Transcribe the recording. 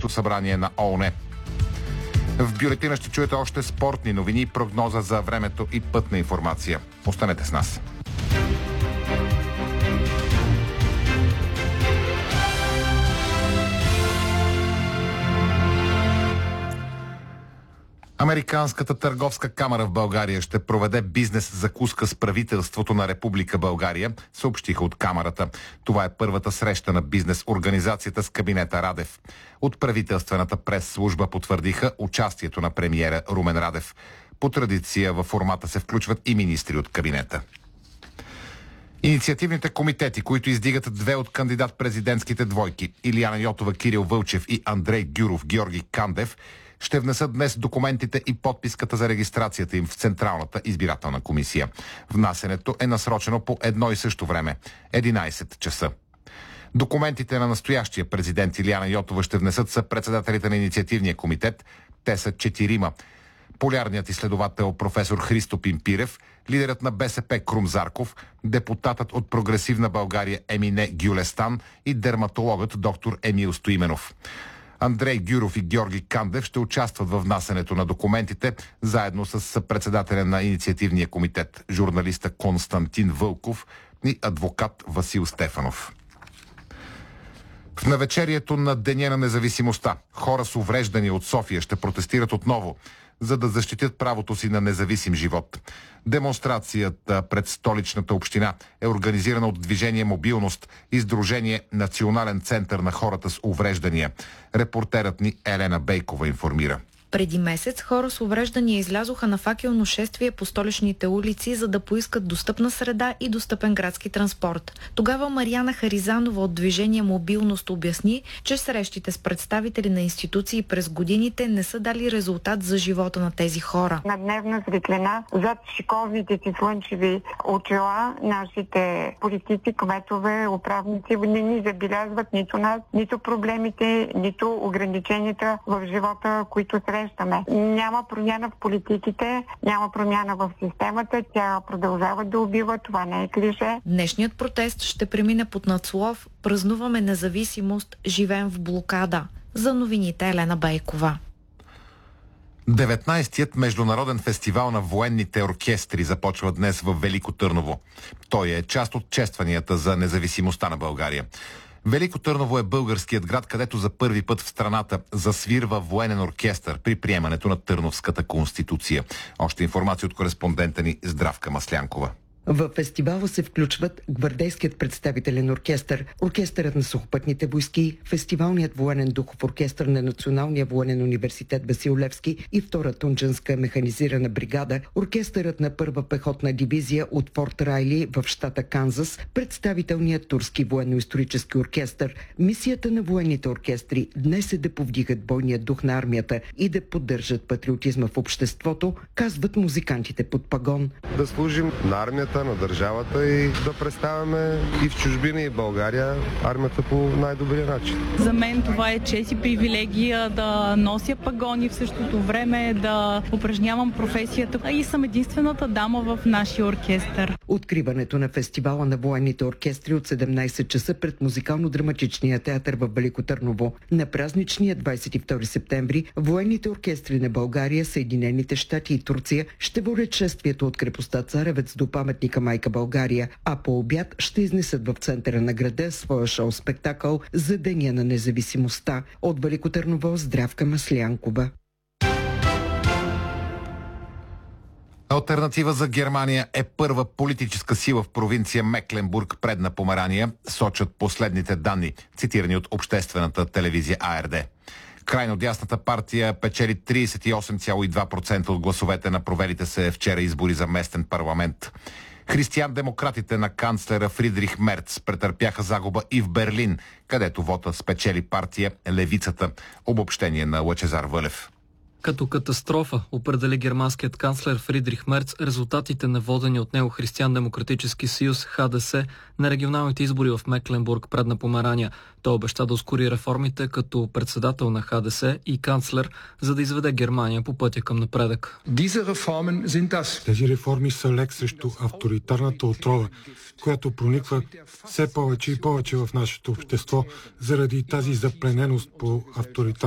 събрание на ООН. В бюлетина ще чуете още спортни новини, прогноза за времето и пътна информация. Останете с нас. Американската търговска камара в България ще проведе бизнес закуска с правителството на Република България, съобщиха от камарата. Това е първата среща на бизнес организацията с кабинета Радев. От правителствената пресслужба потвърдиха участието на премиера Румен Радев. По традиция във формата се включват и министри от кабинета. Инициативните комитети, които издигат две от кандидат-президентските двойки – Илияна Йотова, Кирил Вълчев и Андрей Гюров, Георги Кандев, ще внесат днес документите и подписката за регистрацията им в Централната избирателна комисия. Внасенето е насрочено по едно и също време – 11 часа. Документите на настоящия президент Илияна Йотова ще внесат съпредседателите на инициативния комитет. Те са 4. Полярният изследовател професор Христо Пимпирев, лидерът на БСП Крум Зарков, депутатът от Прогресивна България Емине Гюлестан и дерматологът доктор Емил Стоименов. Андрей Гюров и Георги Кандев ще участват във внасянето на документите, заедно с председателя на инициативния комитет, журналиста Константин Вълков и адвокат Васил Стефанов. В навечерието на Деня на независимостта хора с увреждания от София ще протестират отново, за да защитят правото си на независим живот. Демонстрацията пред столичната община е организирана от Движение Мобилност и Сдружение Национален център на хората с увреждания. Репортерът ни Елена Бейкова информира. Преди месец хора с увреждания излязоха на факелно шествие по столичните улици, за да поискат достъпна среда и достъпен градски транспорт. Тогава Мариана Харизанова от Движение Мобилност обясни, че срещите с представители на институции през годините не са дали резултат за живота на тези хора. На дневна светлина, зад шиковните си слънчеви очила, нашите политици, кметове, управници не ни забелязват нито нас, нито проблемите, нито ограниченията в живота, които срещаме. Няма промяна в политиките, няма промяна в системата, тя продължава да убива, това не е клише. Днешният протест ще премине под надслов "Празнуваме независимост, живеем в блокада". За новините Елена Бейкова. 19-тият международен фестивал на военните оркестри започва днес в Велико Търново. Той е част от честванията за независимостта на България. Велико Търново е българският град, където за първи път в страната засвирва военен оркестър при приемането на Търновската конституция. Още информация от кореспондента ни Здравка Маслянкова. В фестивала се включват гвардейският представителен оркестър, оркестърът на сухопътните войски, фестивалният военен духов оркестър на Националния военен университет Васил Левски и втора Тунджанска механизирана бригада, оркестърът на първа пехотна дивизия от Форт Райли в щата Канзас, представителният турски военно-исторически оркестър. Мисията на военните оркестри днес е да повдигат бойния дух на армията и да поддържат патриотизма в обществото, казват музикантите под пагон. Да служим на армията, на държавата и да представяме и в чужбина, и в България армията по най-добрия начин. За мен това е чест и привилегия да нося пагони, в същото време да упражнявам професията и съм единствената дама в нашия оркестър. Откриването на фестивала на военните оркестри от 17 часа пред музикално-драматичния театър в Велико Търново. На празничния 22 септември военните оркестри на България, Съединените щати и Турция ще водят шествието от крепостта Царевец до паметника Майка България, а по обяд ще изнесат в центъра на града своя шоу-спектакъл за Деня на независимостта. От Велико Търново, Здравка Маслянкова. Алтернатива за Германия е първа политическа сила в провинция Мекленбург, Предна Померания, сочат последните данни, цитирани от обществената телевизия АРД. Крайно дясната партия печели 38,2% от гласовете на провелите се вчера избори за местен парламент. Християн-демократите на канцлера Фридрих Мерц претърпяха загуба и в Берлин, където вота спечели партия Левицата. Обобщение на Лъчезар Вълев. Като катастрофа определи германският канцлер Фридрих Мерц резултатите на водени от него Християн-демократически съюз ХДС на регионалните избори в Мекленбург, Предна Померания. Той обеща да ускори реформите като председател на ХДС и канцлер, за да изведе Германия по пътя към напредък. Тези реформи са лек срещу авторитарната отрова, която прониква все повече и повече в нашето общество заради тази заплененост по авторитарната